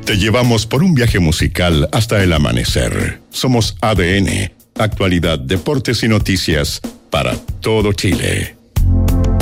Te llevamos por un viaje musical hasta el amanecer. Somos ADN, actualidad, deportes y noticias para todo Chile.